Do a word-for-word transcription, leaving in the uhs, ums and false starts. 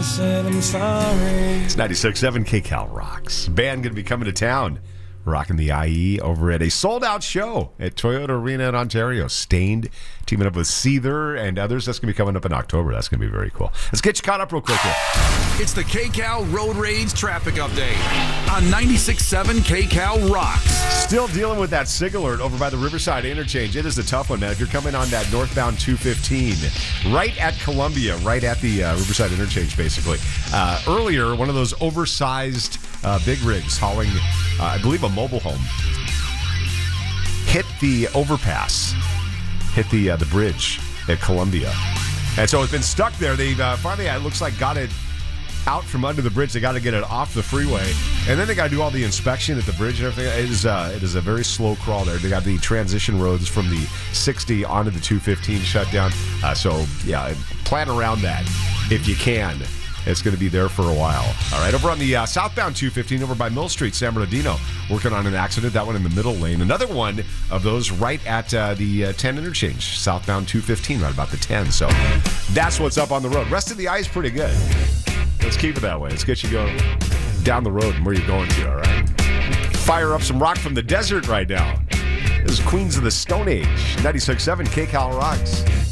said I'm sorry. It's ninety-six point seven K-Cal Rocks. Band going to be coming to town, rocking the I E over at a sold-out show at Toyota Arena in Ontario. Stained, teaming up with Seether and others. That's going to be coming up in October. That's going to be very cool. Let's get you caught up real quick here. It's the K-Cal Road Rage Traffic Update on ninety-six point seven K-Cal Rocks. Still dealing with that SIG alert over by the Riverside Interchange. It is a tough one, man. If you're coming on that northbound two fifteen, right at Columbia, right at the uh, Riverside Interchange, basically. Uh, earlier, one of those oversized uh, big rigs hauling, uh, I believe, a mobile home, hit the overpass, hit the uh, the bridge at Columbia. And so it's been stuck there. They've uh, finally, it looks like, got it out from under the bridge. They got to get it off the freeway, and then they got to do all the inspection at the bridge and everything. It is uh, it is a very slow crawl there. They got the transition roads from the sixty onto the two fifteen shut down. Uh, so yeah, plan around that if you can. It's going to be there for a while. All right, over on the uh, southbound two fifteen, over by Mill Street, San Bernardino, working on an accident. That one in the middle lane. Another one of those right at uh, the uh, ten interchange, southbound two fifteen, right about the ten. So that's what's up on the road. Rest of the eye is pretty good. Let's keep it that way. Let's get you going down the road and where you're going to, all right? Fire up some rock from the desert right now. This is Queens of the Stone Age, ninety-six point seven K-Cal Rocks.